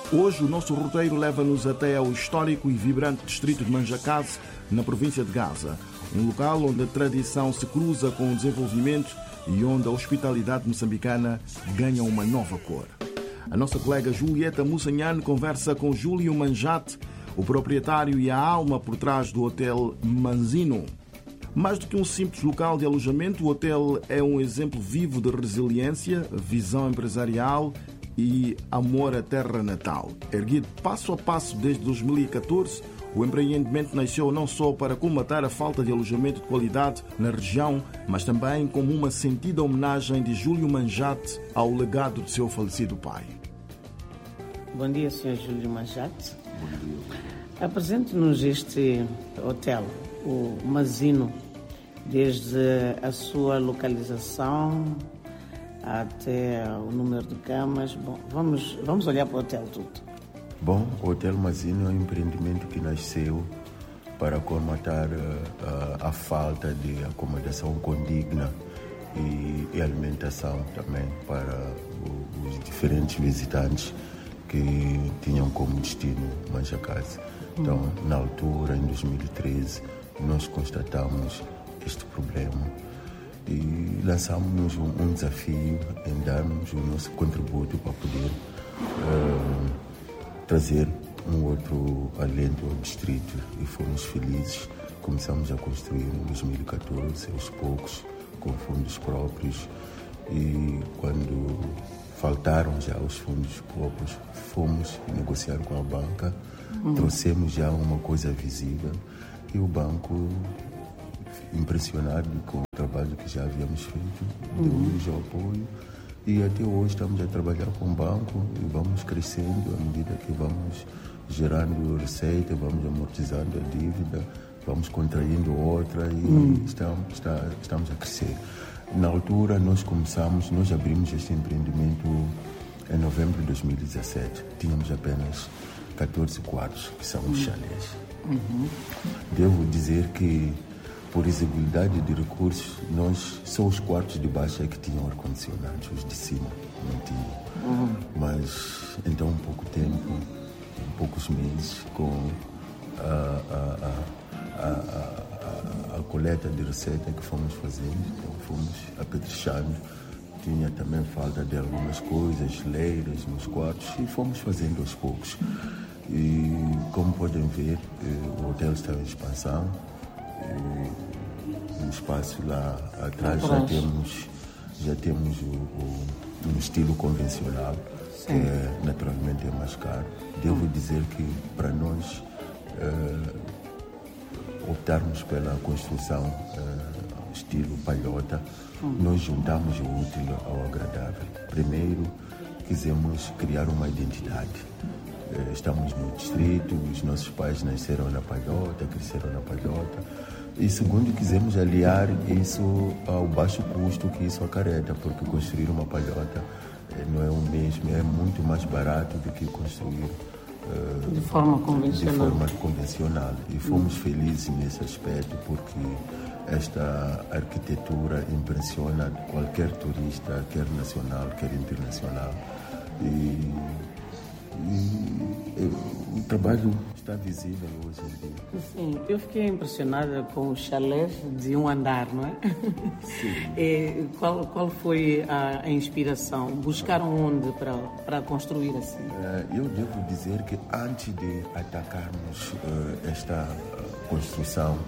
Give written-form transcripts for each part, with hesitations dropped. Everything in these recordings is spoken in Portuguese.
Hoje o nosso roteiro leva-nos até ao histórico e vibrante distrito de Manjacaze, na província de Gaza. Um local onde a tradição se cruza com o desenvolvimento e onde a hospitalidade moçambicana ganha uma nova cor. A nossa colega Julieta Mussanhane conversa com Júlio Manjate, o proprietário e a alma por trás do Hotel Manzino. Mais do que um simples local de alojamento, o hotel é um exemplo vivo de resiliência, visão empresarial e amor à terra natal. Erguido passo a passo desde 2014, o empreendimento nasceu não só para colmatar a falta de alojamento de qualidade na região, mas também como uma sentida homenagem de Júlio Manjate ao legado de seu falecido pai. Bom dia, Sr. Júlio Manjate. Bom dia. Apresente-nos este hotel, o Manzino, desde a sua localização até o número de camas. Bom, vamos olhar para o hotel tudo. Bom, o Hotel Manzino é um empreendimento que nasceu para colmatar a falta de acomodação condigna e alimentação também para os diferentes visitantes que tinham como destino Manjacaze. Então, na altura, em 2013, nós constatamos este problema e lançamos um desafio em darmos o nosso contributo para poder trazer um outro alento ao distrito, e fomos felizes. Começamos a construir em 2014, aos poucos, com fundos próprios, e quando faltaram já os fundos próprios, fomos negociar com a banca, trouxemos já uma coisa visível, e o banco, impressionado com o trabalho que já havíamos feito, deu-nos o apoio. E até hoje estamos a trabalhar com o banco e vamos crescendo à medida que vamos gerando receita, vamos amortizando a dívida, vamos contraindo outra e estamos a crescer. Na altura nós abrimos este empreendimento em novembro de 2017. Tínhamos apenas 14 quartos, que são os chalés. Devo dizer que, por exiguidade de recursos, só os quartos de baixo é que tinham ar-condicionado, os de cima não tinham. Mas, então, poucos meses, com a coleta de receita que fomos fazendo, então fomos apetrechando. Tinha também falta de algumas coisas, leiras nos quartos, e fomos fazendo aos poucos. E, como podem ver, o hotel está em expansão. No espaço lá atrás já temos um estilo convencional. Sim. Que naturalmente é mais caro. Devo dizer que, para nós optarmos pela construção estilo palhota, nós juntamos o útil ao agradável. Primeiro, quisemos criar uma identidade. Estamos no distrito, os nossos pais nasceram na palhota, cresceram na palhota. E segundo, quisemos aliar isso ao baixo custo que isso acarreta, porque construir uma palhota não é o mesmo, é muito mais barato do que construir de forma convencional. E fomos felizes nesse aspecto, porque esta arquitetura impressiona qualquer turista, quer nacional, quer internacional. E o trabalho está visível hoje em dia. Sim, eu fiquei impressionada com o chalé de um andar, não é? Sim. E qual foi a inspiração? Buscaram onde para construir assim? Eu devo dizer que, antes de atacarmos esta construção,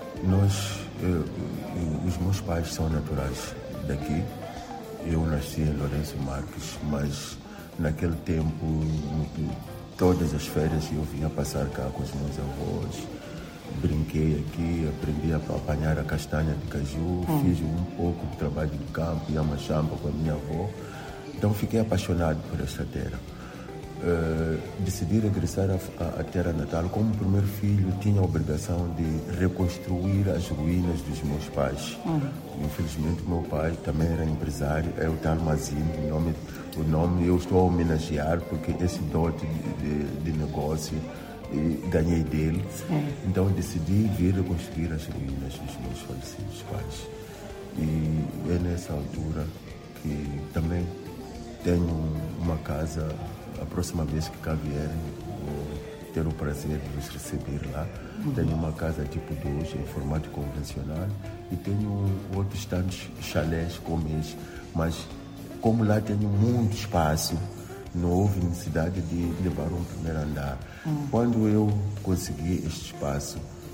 os meus pais são naturais daqui. Eu nasci em Lourenço Marques, mas naquele tempo, todas as férias eu vinha passar cá com os meus avós. Brinquei aqui, aprendi a apanhar a castanha de caju, fiz um pouco de trabalho de campo, ia a Machamba com a minha avó. Então fiquei apaixonado por esta terra. Decidi regressar à terra natal. Como primeiro filho, tinha a obrigação de reconstruir as ruínas dos meus pais. Infelizmente, meu pai também era empresário, é o tal Manzino, o nome eu estou a homenagear, porque esse dote de negócio ganhei dele. Sim. Então decidi vir reconstruir as ruínas dos meus falecidos pais. E é nessa altura que também tenho uma casa a próxima vez que cá vierem, ter o prazer de nos receber lá. Tenho uma casa tipo 2 em formato convencional e tenho outros tantos chalés como este, mas como lá tenho muito espaço, não houve necessidade de levar um primeiro andar. Quando eu consegui este espaço,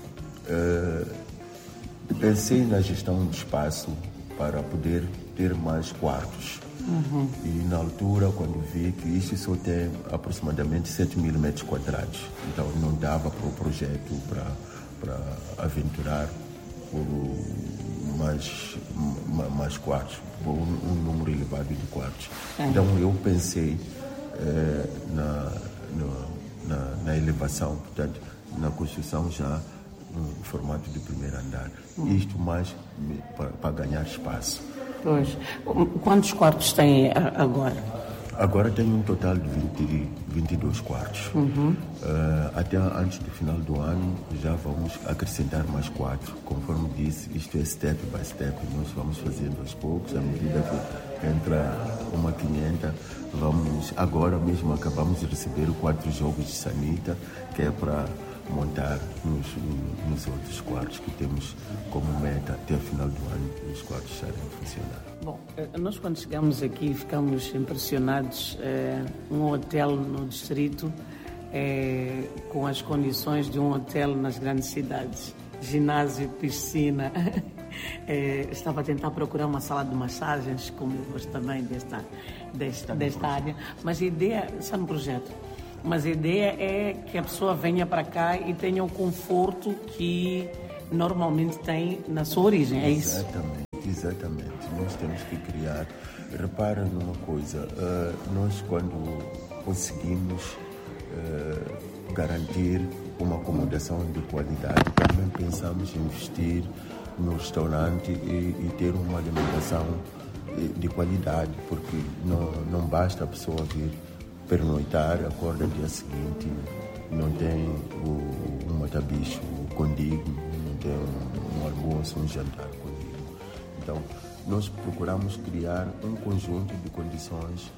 pensei na gestão do espaço para poder ter mais quartos. E na altura, quando vi que isto só tem aproximadamente 7.000 metros quadrados, então não dava para o projeto para aventurar por mais quartos, por um número elevado de quartos. Então eu pensei na elevação, portanto, na construção já no formato de primeiro andar. Isto mais para ganhar espaço. Pois. Quantos quartos tem agora? Agora tenho um total de 22 quartos. Até antes do final do ano já vamos acrescentar mais 4. Conforme disse, isto é step by step. Nós vamos fazendo aos poucos, à medida que entra uma 500, agora mesmo acabamos de receber 4 jogos de sanita, que é para montar nos outros quartos que temos como meta até o final do ano os quartos estarem a funcionar. Bom, nós quando chegamos aqui ficamos impressionados. Um hotel no distrito com as condições de um hotel nas grandes cidades, ginásio, piscina. Estava a tentar procurar uma sala de massagens, como eu gosto também desta área, mas a ideia está no projeto. Mas a ideia é que a pessoa venha para cá e tenha o conforto que normalmente tem na sua origem, é isso? Exatamente. Nós temos que criar. Repara numa coisa, nós quando conseguimos garantir uma acomodação de qualidade, também pensamos em investir no restaurante e ter uma alimentação de qualidade, porque não basta a pessoa vir pernoitar, acorda no dia seguinte, não tem um matabicho condigno, não tem um almoço, um jantar condigno. Então, nós procuramos criar um conjunto de condições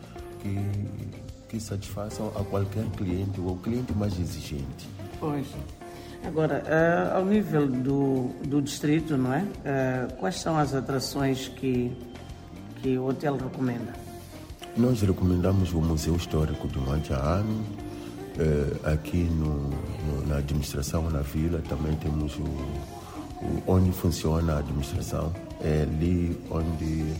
que satisfaçam a qualquer cliente, ou o cliente mais exigente. Pois. Agora, ao nível do distrito, não é? Quais são as atrações que o hotel recomenda? Nós recomendamos o Museu Histórico do Manjaano. Aqui na administração, na vila, também temos onde funciona a administração. É ali onde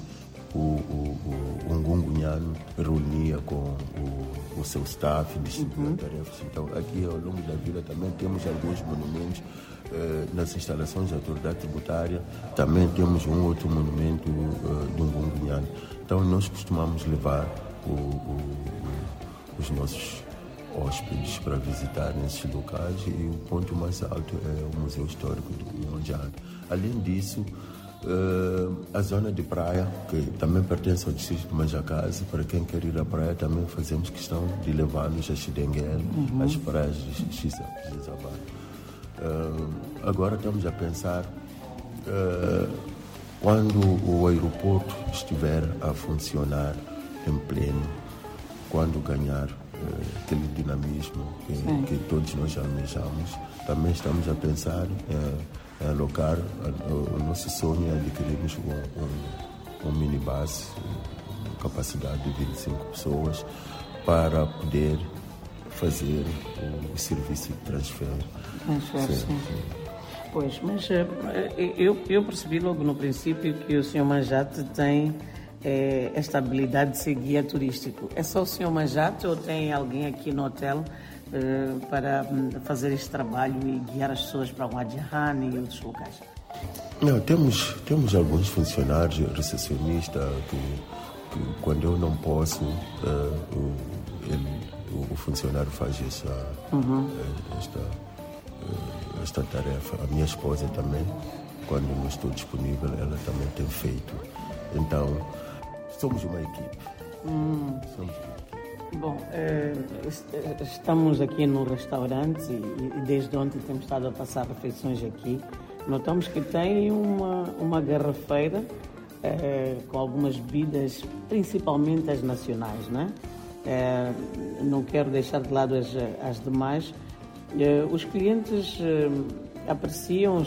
o Ngungunyano reunia com o seu staff, distribuía tarefas. Então, aqui ao longo da vila também temos alguns monumentos. Nas instalações da autoridade tributária também temos um outro monumento do Ngungunyano. Então nós costumamos levar os nossos hóspedes para visitar nesses locais, e o ponto mais alto é o Museu Histórico do Manjaano. Além disso, a zona de praia, que também pertence ao distrito de Manjacase, para quem quer ir à praia também fazemos questão de levá-los a Xidenguel, às praias de Xizabá. Agora estamos a pensar, quando o aeroporto estiver a funcionar em pleno, quando ganhar aquele dinamismo que todos nós já almejamos, também estamos a pensar em alocar. O nosso sonho é adquirirmos um minibus, capacidade de 25 pessoas, para poder fazer o serviço de transfer. Sim. Pois, mas eu percebi logo no princípio que o Sr. Manjate tem esta habilidade de ser guia turístico. É só o Sr. Manjate ou tem alguém aqui no hotel para fazer este trabalho e guiar as pessoas para o Wadjahane e outros locais? Não, temos alguns funcionários, recepcionistas, que quando eu não posso, o funcionário faz esta tarefa. A minha esposa também, quando não estou disponível, ela também tem feito. Então, somos uma equipe. Bom, estamos aqui no restaurante e desde ontem temos estado a passar refeições aqui. Notamos que tem uma garrafeira com algumas bebidas, principalmente as nacionais, não é? não quero deixar de lado as demais. Os clientes apreciam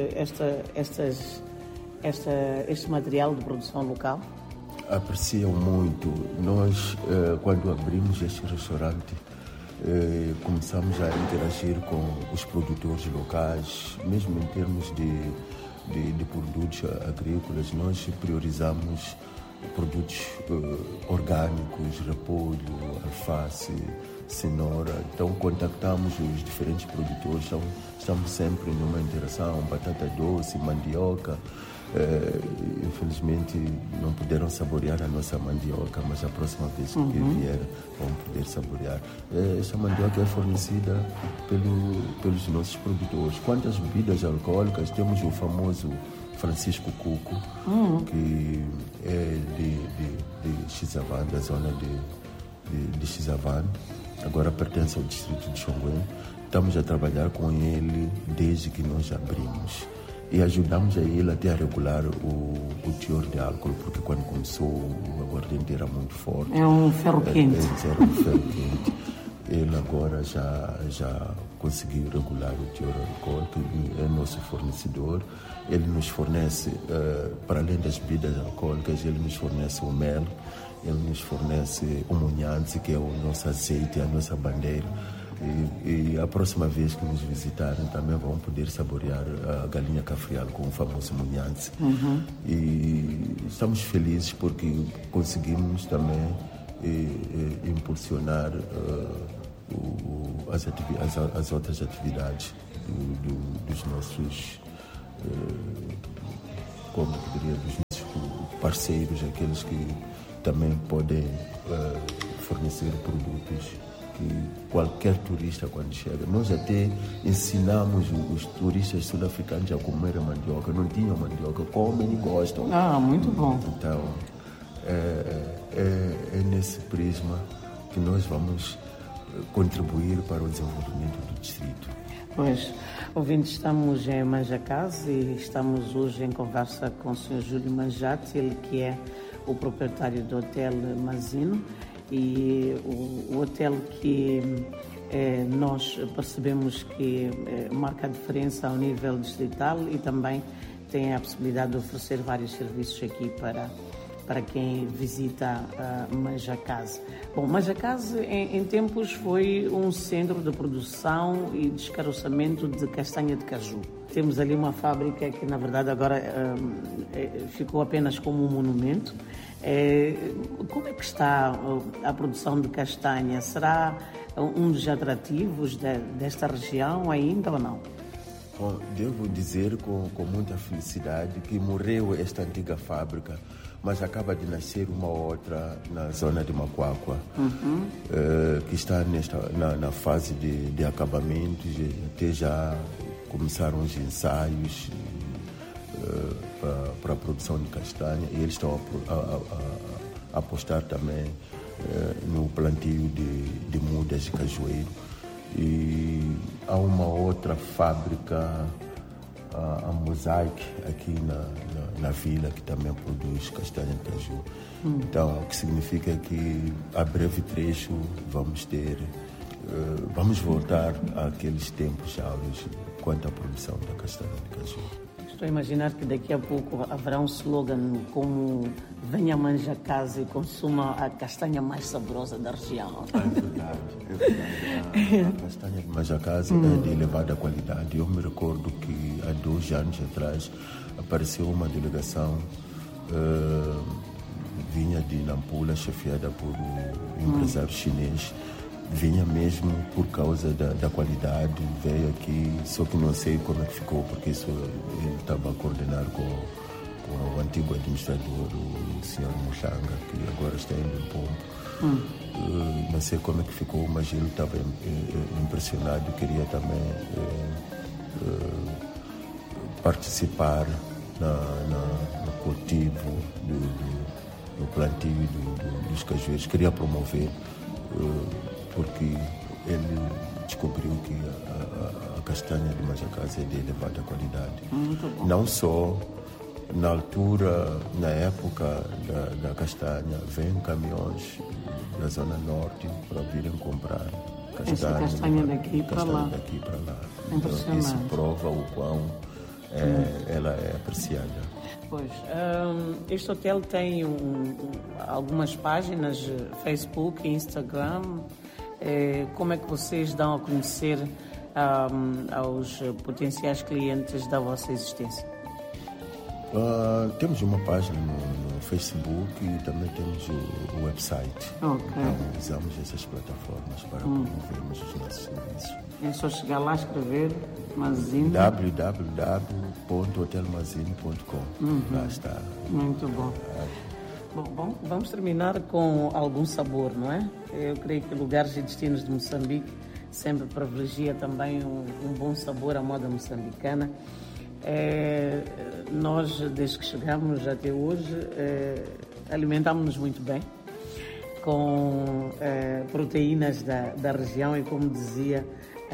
este material de produção local? Apreciam muito. Nós, quando abrimos este restaurante, começamos a interagir com os produtores locais, mesmo em termos de produtos agrícolas. Nós priorizamos produtos orgânicos, repolho, alface, cenoura. Então contactamos os diferentes produtores, estamos sempre numa interação, batata doce, mandioca. Infelizmente não puderam saborear a nossa mandioca, mas a próxima vez que vier vão poder saborear. Esta mandioca é fornecida pelos nossos produtores. Quanto às bebidas alcoólicas, temos o famoso Francisco Cuco, que é de Xizavane, da zona de Xizavane, agora pertence ao distrito de Xonguém. Estamos a trabalhar com ele desde que nós abrimos e ajudamos a ele até a regular o teor de álcool, porque quando começou o aguardente era muito forte. É um ferro quente. Era um ferro quente. Ele agora já conseguiu regular o teor alcoólico, é nosso fornecedor. Ele nos fornece, para além das bebidas alcoólicas, ele nos fornece o mel, ele nos fornece o munhanse, que é o nosso azeite, a nossa bandeira. E a próxima vez que nos visitarem também vão poder saborear a galinha cafrial com o famoso munhanse. E estamos felizes porque conseguimos também impulsionar as outras atividades dos nossos, como eu diria, dos nossos parceiros, aqueles que também podem fornecer produtos que qualquer turista, quando chega, nós até ensinamos os turistas sul-africanos a comer a mandioca. Não tinham mandioca, comem e gostam. Muito bom. Então, é nesse prisma que nós vamos contribuir para o desenvolvimento do distrito. Pois, ouvintes, estamos em Manjacase e estamos hoje em conversa com o Sr. Júlio Manjate, ele que é o proprietário do Hotel Mazino, e o hotel que nós percebemos que marca a diferença ao nível distrital e também tem a possibilidade de oferecer vários serviços aqui para quem visita Manjacase. Bom, Manjacase em tempos foi um centro de produção e descaroçamento de castanha de caju. Temos ali uma fábrica que, na verdade, agora ficou apenas como um monumento. Como é que está a produção de castanha? Será um dos atrativos desta região ainda ou não? Bom, devo dizer com muita felicidade que morreu esta antiga fábrica, mas acaba de nascer uma outra na zona de Macuacua, que está na fase de acabamento. Até já começaram os ensaios para a produção de castanha, e eles estão a apostar também no plantio de mudas de cajueiro. E há uma outra fábrica, a Mosaic, aqui na vila, que também produz castanha de caju. Então, o que significa que a breve trecho vamos voltar àqueles tempos áureos quanto à produção da castanha de caju. Estou a imaginar que daqui a pouco haverá um slogan como venha a Manjacase e consuma a castanha mais saborosa da região. É verdade. A castanha de Manjacase é de elevada qualidade. Eu me recordo que há 2 anos atrás apareceu uma delegação vinha de Nampula, chefiada por um empresário chinês. Vinha mesmo por causa da qualidade, veio aqui, só que não sei como é que ficou, porque isso ele estava a coordenar com o antigo administrador, o senhor Muxanga, que agora está em Limpopo. Não sei como é que ficou, mas ele estava impressionado, queria também participar no cultivo, no plantio dos cajueiros, queria promover, porque ele descobriu que a castanha de Manjacase é de elevada qualidade. Não só na altura, na época da castanha, vêm caminhões da Zona Norte para virem comprar castanha daqui para lá. Então, isso prova o quão ela é apreciada. Pois, este hotel tem algumas páginas, Facebook, Instagram. Como é que vocês dão a conhecer aos potenciais clientes da vossa existência? Temos uma página no Facebook e também temos o website. Então, usamos essas plataformas para promovermos os nossos serviços. É só chegar lá, escrever Mazine. www.hotelmazine.com. Lá está. Muito bom. Bom, vamos terminar com algum sabor, não é? Eu creio que lugares e destinos de Moçambique sempre privilegia também um bom sabor à moda moçambicana. Nós, desde que chegamos até hoje, alimentámos-nos muito bem com proteínas da região e, como dizia,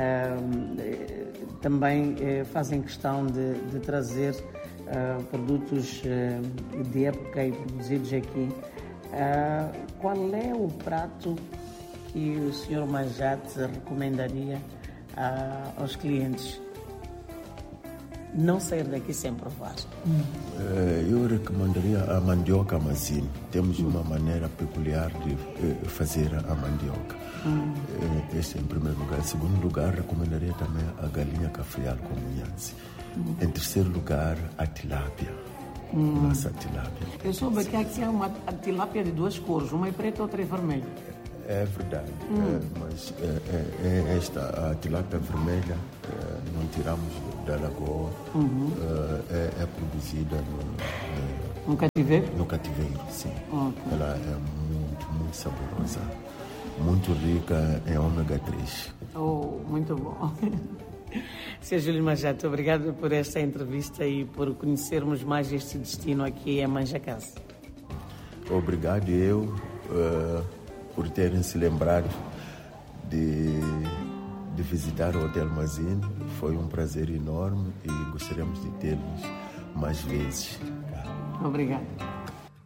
também fazem questão de trazer produtos de época e produzidos aqui. Qual é o prato que o Sr. Manjate recomendaria aos clientes? Não sair daqui sem provar. Eu recomendaria a mandioca Mazine. Temos uma maneira peculiar de fazer a mandioca. Esse em primeiro lugar. Em segundo lugar, recomendaria também a galinha cafrial com munhanse. Em terceiro lugar, a tilápia. Nossa tilápia. Eu soube que aqui é uma tilápia de duas cores, uma é preta e outra é vermelha. É verdade, mas esta a tilápia vermelha não tiramos da lagoa, é produzida no cativeiro? No cativeiro, sim. Ela é muito saborosa, muito rica em ômega 3. Muito bom. Sr. Júlio Manjate, obrigado por esta entrevista e por conhecermos mais este destino aqui em Manjacase. Obrigado eu por terem se lembrado de visitar o Hotel Mazine. Foi um prazer enorme e gostaríamos de tê-los mais vezes. Obrigado.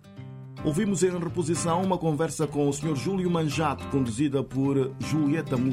Ouvimos em reposição uma conversa com o Sr. Júlio Manjate, conduzida por Julieta Musa.